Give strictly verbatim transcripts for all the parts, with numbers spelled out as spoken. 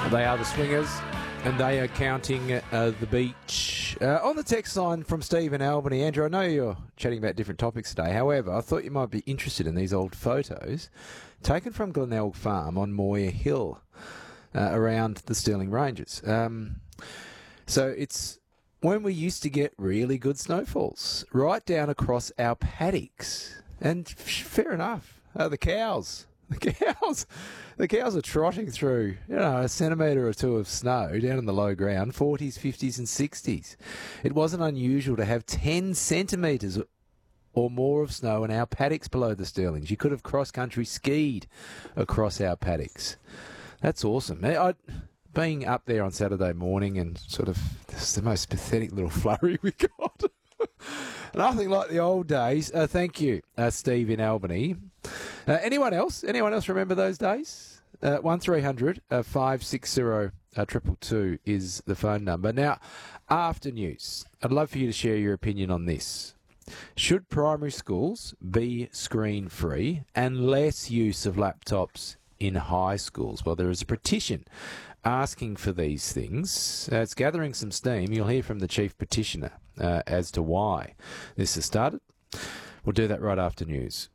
They are the Swingers, and they are counting uh, the beach. Uh, on the text line from Steve in Albany. Andrew, I know you're chatting about different topics today. However, I thought you might be interested in these old photos taken from Glenelg Farm on Moir Hill uh, around the Stirling Ranges. Um, so it's when we used to get really good snowfalls right down across our paddocks. And fair enough, uh, the cows... The cows, the cows are trotting through, you know, a centimetre or two of snow down in the low ground, forties, fifties and sixties. It wasn't unusual to have ten centimetres or more of snow in our paddocks below the Stirlings. You could have cross-country skied across our paddocks. That's awesome. I, being up there on Saturday morning and sort of, this is the most pathetic little flurry we got. Nothing like the old days. Uh, thank you, uh, Steve in Albany. Uh, anyone else? Anyone else remember those days? Uh, one three hundred five six zero two two is the phone number. Now, after news, I'd love for you to share your opinion on this. Should primary schools be screen-free and less use of laptops in high schools? Well, there is a petition asking for these things. Uh, it's gathering some steam. You'll hear from the chief petitioner uh, as to why this has started. We'll do that right after news.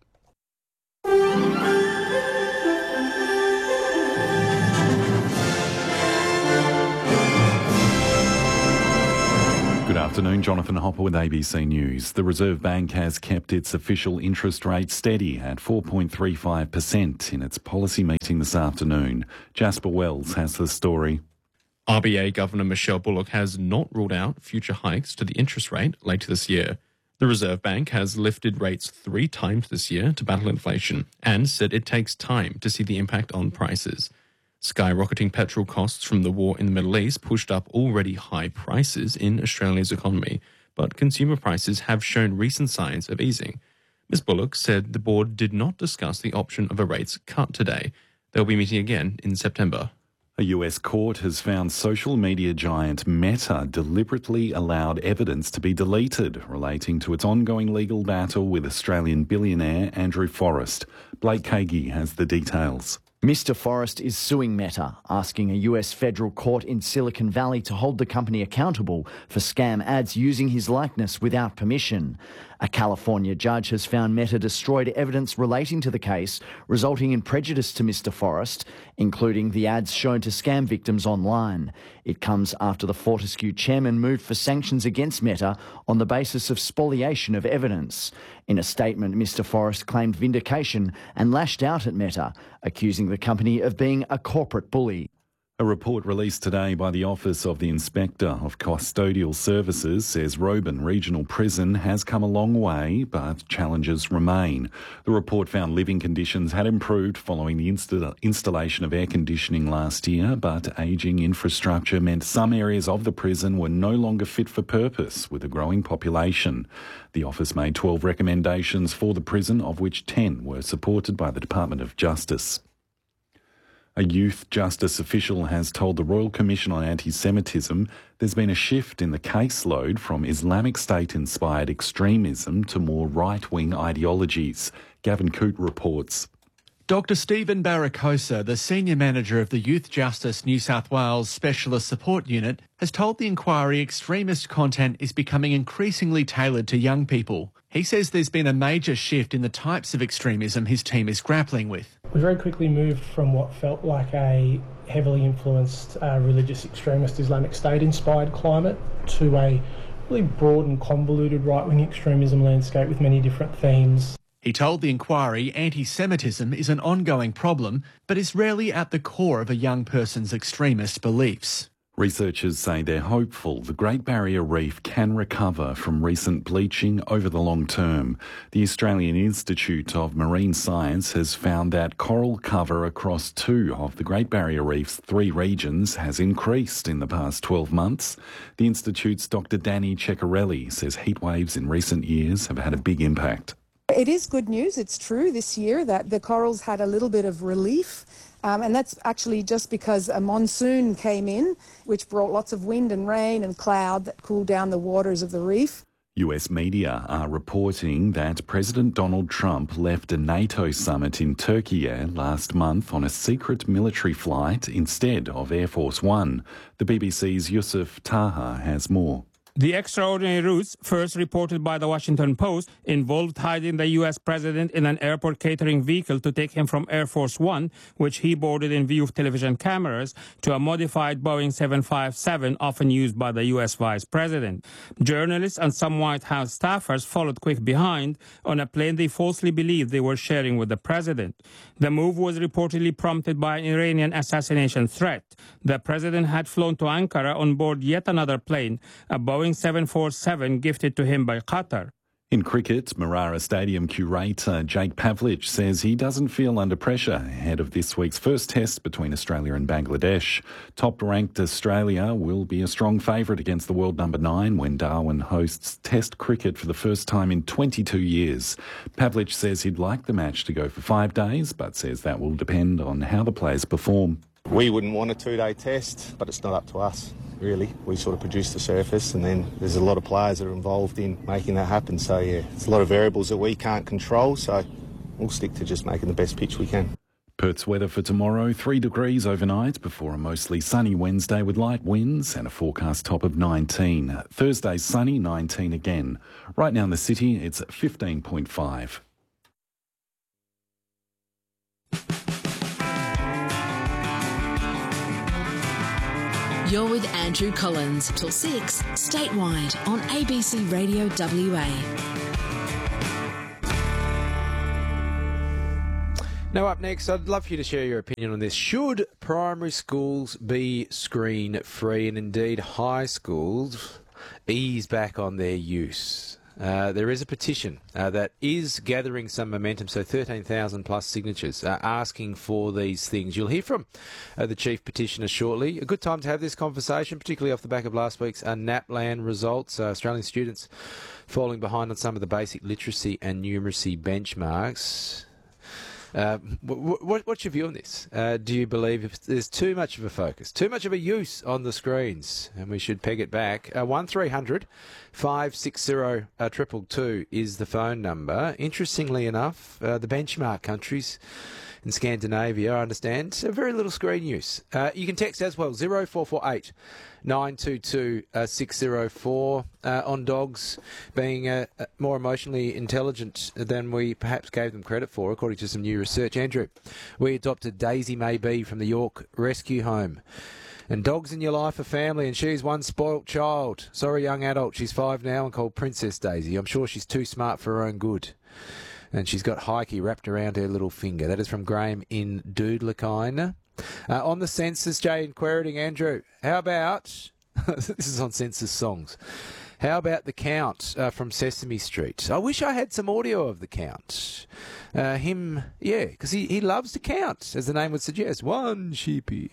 Good afternoon, Jonathan Hopper with A B C News. The Reserve Bank has kept its official interest rate steady at four point three five percent in its policy meeting this afternoon. Jasper Wells has the story. R B A Governor Michelle Bullock has not ruled out future hikes to the interest rate later this year. The Reserve Bank has lifted rates three times this year to battle inflation and said it takes time to see the impact on prices. Skyrocketing petrol costs from the war in the Middle East pushed up already high prices in Australia's economy, but consumer prices have shown recent signs of easing. Miz Bullock said the board did not discuss the option of a rates cut today. They'll be meeting again in September. A U S court has found social media giant Meta deliberately allowed evidence to be deleted relating to its ongoing legal battle with Australian billionaire Andrew Forrest. Blake Kagi has the details. Mister Forrest is suing Meta, asking a U S federal court in Silicon Valley to hold the company accountable for scam ads using his likeness without permission. A California judge has found Meta destroyed evidence relating to the case, resulting in prejudice to Mister Forrest, including the ads shown to scam victims online. It comes after the Fortescue chairman moved for sanctions against Meta on the basis of spoliation of evidence. In a statement, Mister Forrest claimed vindication and lashed out at Meta, accusing the company of being a corporate bully. A report released today by the Office of the Inspector of Custodial Services says Roban Regional Prison has come a long way, but challenges remain. The report found living conditions had improved following the insta- installation of air conditioning last year, but ageing infrastructure meant some areas of the prison were no longer fit for purpose with a growing population. The office made twelve recommendations for the prison, of which ten were supported by the Department of Justice. A youth justice official has told the Royal Commission on Anti-Semitism there's been a shift in the caseload from Islamic State-inspired extremism to more right-wing ideologies. Gavin Coote reports. Doctor Stephen Barracosa, the Senior Manager of the Youth Justice New South Wales Specialist Support Unit, has told the inquiry extremist content is becoming increasingly tailored to young people. He says there's been a major shift in the types of extremism his team is grappling with. We very quickly moved from what felt like a heavily influenced uh, religious extremist Islamic State-inspired climate to a really broad and convoluted right-wing extremism landscape with many different themes. He told the inquiry anti-Semitism is an ongoing problem, but is rarely at the core of a young person's extremist beliefs. Researchers say they're hopeful the Great Barrier Reef can recover from recent bleaching over the long term. The Australian Institute of Marine Science has found that coral cover across two of the Great Barrier Reef's three regions has increased in the past twelve months. The Institute's Doctor Danny Ceccarelli says heatwaves in recent years have had a big impact. It is good news. It's true this year that the corals had a little bit of relief. Um, and that's actually just because a monsoon came in, which brought lots of wind and rain and cloud that cooled down the waters of the reef. U S media are reporting that President Donald Trump left a NATO summit in Turkey last month on a secret military flight instead of Air Force One. The B B C's Yusuf Taha has more. The extraordinary routes, first reported by the Washington Post, involved hiding the U S president in an airport catering vehicle to take him from Air Force One, which he boarded in view of television cameras, to a modified Boeing seven fifty-seven, often used by the U S vice president. Journalists and some White House staffers followed quick behind on a plane they falsely believed they were sharing with the president. The move was reportedly prompted by an Iranian assassination threat. The president had flown to Ankara on board yet another plane, a Boeing seven forty-seven gifted to him by Qatar. In cricket, Marara Stadium curator Jake Pavlich says he doesn't feel under pressure ahead of this week's first test between Australia and Bangladesh. Top-ranked Australia will be a strong favourite against the world number nine when Darwin hosts Test cricket for the first time in twenty-two years. Pavlich says he'd like the match to go for five days, but says that will depend on how the players perform. We wouldn't want a two-day test, but it's not up to us, really. We sort of produce the surface, and then there's a lot of players that are involved in making that happen. So, yeah, it's a lot of variables that we can't control, so we'll stick to just making the best pitch we can. Perth's weather for tomorrow, three degrees overnight before a mostly sunny Wednesday with light winds and a forecast top of nineteen. Thursday sunny, nineteen again. Right now in the city, it's fifteen point five. You're with Andrew Collins till six, statewide on A B C Radio W A. Now up next, I'd love for you to share your opinion on this. Should primary schools be screen-free, and indeed high schools ease back on their use? Uh, there is a petition uh, that is gathering some momentum, so thirteen thousand plus signatures uh, asking for these things. You'll hear from uh, the Chief Petitioner shortly. A good time to have this conversation, particularly off the back of last week's uh, NAPLAN results. Uh, Australian students falling behind on some of the basic literacy and numeracy benchmarks. Uh, what, what, what's your view on this? Uh, do you believe if there's too much of a focus, too much of a use on the screens, and we should peg it back? Uh, one three hundred five six zero two two two is the phone number. Interestingly enough, uh, the benchmark countries in Scandinavia, I understand, have very little screen use. Uh, you can text as well, zero four four eight nine two two six zero four, uh, on dogs being uh, more emotionally intelligent than we perhaps gave them credit for, according to some new research. Andrew, we adopted Daisy Maybe from the York Rescue Home. And dogs in your life are family, and she's one spoilt child. Sorry, young adult. She's five now and called Princess Daisy. I'm sure she's too smart for her own good. And she's got Heike wrapped around her little finger. That is from Graham in Doodlakine. Uh, on the census, Jay in Queriting, Andrew, how about, this is on census songs, how about The Count uh, from Sesame Street? I wish I had some audio of The Count. Uh, him, yeah, because he, he loves to count, as the name would suggest. One sheepy,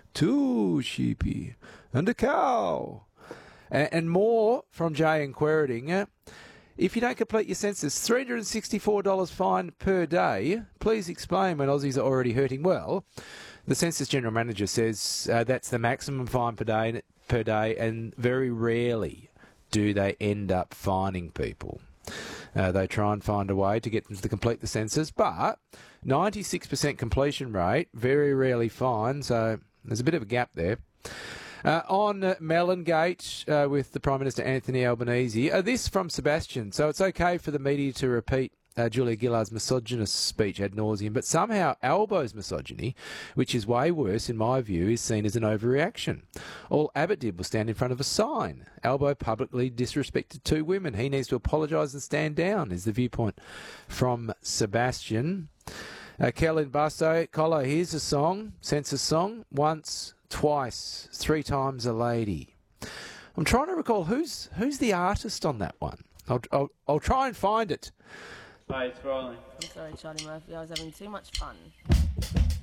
two sheepy, and a cow. And, and more from Jay in Queriting. Uh, If you don't complete your census, three hundred sixty-four dollars fine per day. Please explain when Aussies are already hurting. Well, the Census General Manager says uh, that's the maximum fine per day, per day, and very rarely do they end up fining people. Uh, they try and find a way to get them to complete the census, but ninety-six percent completion rate, very rarely fine, so there's a bit of a gap there. Uh, on uh, Mellongate uh, with the Prime Minister Anthony Albanese, uh, this from Sebastian. So it's okay for the media to repeat uh, Julia Gillard's misogynist speech ad nauseum, but somehow Albo's misogyny, which is way worse in my view, is seen as an overreaction. All Abbott did was stand in front of a sign. Albo publicly disrespected two women. He needs to apologise and stand down, is the viewpoint from Sebastian. Uh, Kellen Busto, Colo, here's a song, census song, once, twice, three times a lady. I'm trying to recall who's who's the artist on that one. I'll I'll, I'll try and find it. Hi, it's rolling. I'm sorry, Charlie Murphy. I was having too much fun.